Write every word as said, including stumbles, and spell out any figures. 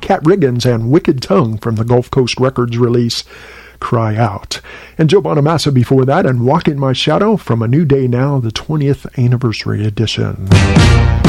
Cat Riggins and Wicked Tongue from the Gulf Coast Records release Cry Out. And Joe Bonamassa before that, and Walk in My Shadow from A New Day Now, the twentieth anniversary edition.